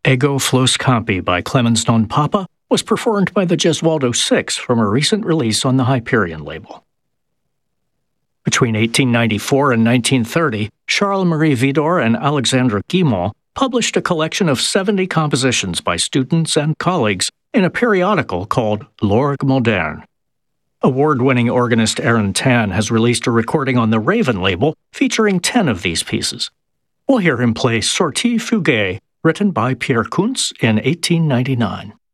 Ego Flos Campi by Clemens non Papa was performed by the Gesualdo Six from a recent release on the Hyperion label. Between 1894 and 1930, Charles-Marie Widor and Alexandre Guilmant published a collection of 70 compositions by students and colleagues in a periodical called L'Orgue Moderne. Award-winning organist Aaron Tan has released a recording on the Raven label featuring 10 of these pieces. We'll hear him play Sortie Fugae, written by Pierre Kuntz in 1899.